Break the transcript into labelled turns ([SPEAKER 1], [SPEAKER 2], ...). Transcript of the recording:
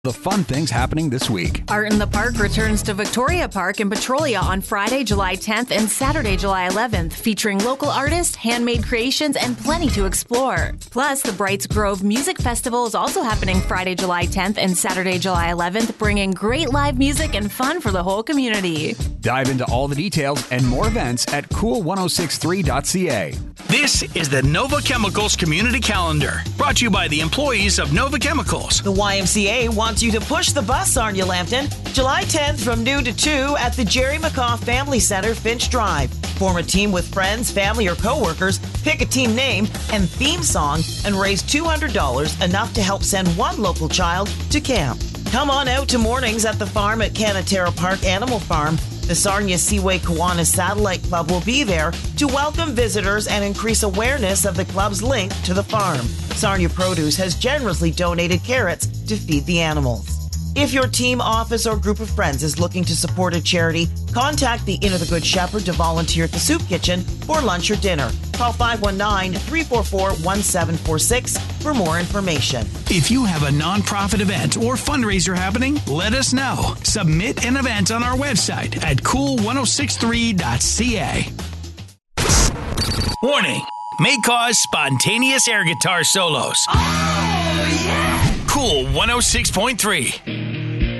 [SPEAKER 1] The fun things happening this week.
[SPEAKER 2] Art in the Park returns to Victoria Park in Petrolia on Friday, July 10th and Saturday, July 11th, featuring local artists, handmade creations, and plenty to explore. Plus, the Brights Grove Music Festival is also happening Friday, July 10th and Saturday, July 11th, bringing great live music and fun for the whole community.
[SPEAKER 1] Dive into all the details and more events at cool1063.ca.
[SPEAKER 3] This is the Nova Chemicals Community Calendar, brought to you by the employees of Nova Chemicals.
[SPEAKER 4] The YMCA wants you to push the bus, Sarnia Lambton. July 10th from noon to 2 at the Jerry McCaw Family Center, Finch Drive. Form a team with friends, family, or coworkers, pick a team name and theme song, and raise $200, enough to help send one local child to camp. Come on out to mornings at the farm at Canatera Park Animal Farm. The Sarnia Seaway Kiwanis Satellite Club will be there to welcome visitors and increase awareness of the club's link to the farm. Sarnia Produce has generously donated carrots to feed the animals. If your team, office, or group of friends is looking to support a charity, contact the Inn of the Good Shepherd to volunteer at the soup kitchen for lunch or dinner. Call 519-344-1746 for more information.
[SPEAKER 3] If you have a nonprofit event or fundraiser happening, let us know. Submit an event on our website at cool1063.ca. Warning, may cause spontaneous air guitar solos. Oh, yeah! Cool 106.3.